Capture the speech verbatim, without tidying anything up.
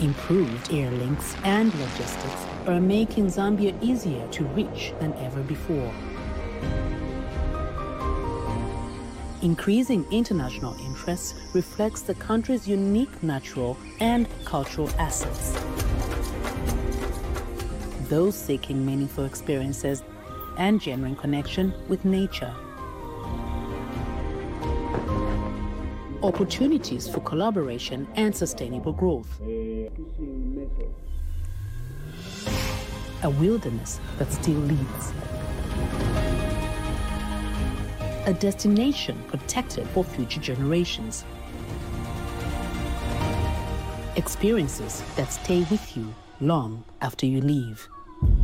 Improved air links and logistics are making Zambia easier to reach than ever before. Increasing international interest reflects the country's unique natural and cultural assets. Those seeking meaningful experiences and genuine connection with nature. Opportunities for collaboration and sustainable growth. A wilderness that still leads. A destination protected for future generations. Experiences that stay with you long after you leave.